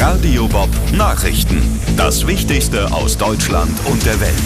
Radio Bob Nachrichten. Das Wichtigste aus Deutschland und der Welt.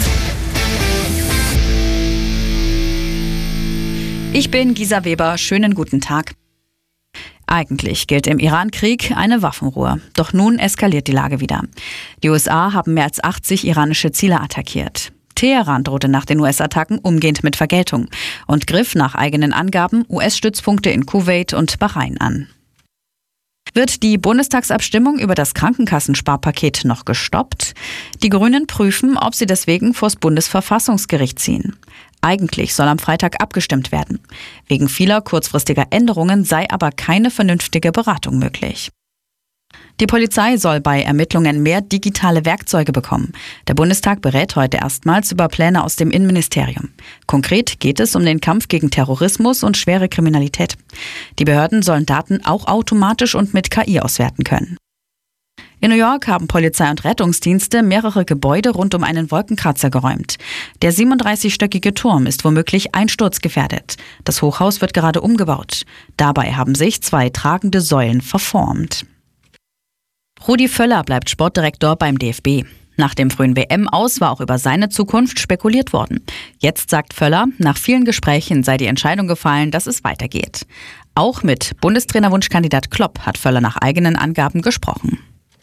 Ich bin Gisa Weber. Schönen guten Tag. Eigentlich gilt im Iran-Krieg eine Waffenruhe. Doch nun eskaliert die Lage wieder. Die USA haben mehr als 80 iranische Ziele attackiert. Teheran drohte nach den US-Attacken umgehend mit Vergeltung und griff nach eigenen Angaben US-Stützpunkte in Kuwait und Bahrain an. Wird die Bundestagsabstimmung über das Krankenkassensparpaket noch gestoppt? Die Grünen prüfen, ob sie deswegen vors Bundesverfassungsgericht ziehen. Eigentlich soll am Freitag abgestimmt werden. Wegen vieler kurzfristiger Änderungen sei aber keine vernünftige Beratung möglich. Die Polizei soll bei Ermittlungen mehr digitale Werkzeuge bekommen. Der Bundestag berät heute erstmals über Pläne aus dem Innenministerium. Konkret geht es um den Kampf gegen Terrorismus und schwere Kriminalität. Die Behörden sollen Daten auch automatisch und mit KI auswerten können. In New York haben Polizei und Rettungsdienste mehrere Gebäude rund um einen Wolkenkratzer geräumt. Der 37-stöckige Turm ist womöglich einsturzgefährdet. Das Hochhaus wird gerade umgebaut. Dabei haben sich 2 tragende Säulen verformt. Rudi Völler bleibt Sportdirektor beim DFB. Nach dem frühen WM-Aus war auch über seine Zukunft spekuliert worden. Jetzt sagt Völler, nach vielen Gesprächen sei die Entscheidung gefallen, dass es weitergeht. Auch mit Bundestrainerwunschkandidat Klopp hat Völler nach eigenen Angaben gesprochen.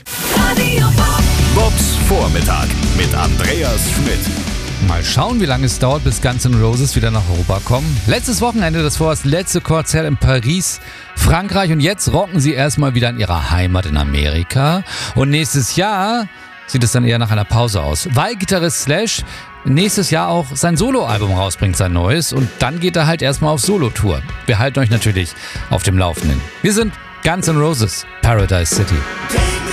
Bobs Vormittag mit Andreas Schmidt. Mal schauen, wie lange es dauert, bis Guns N' Roses wieder nach Europa kommen. Letztes Wochenende, das war das letzte Konzert in Paris, Frankreich, und jetzt rocken sie erstmal wieder in ihrer Heimat in Amerika. Und nächstes Jahr sieht es dann eher nach einer Pause aus, weil Gitarrist Slash nächstes Jahr auch sein Soloalbum rausbringt, sein neues, und dann geht er halt erstmal auf Solo-Tour. Wir halten euch natürlich auf dem Laufenden. Wir sind Guns N' Roses, Paradise City.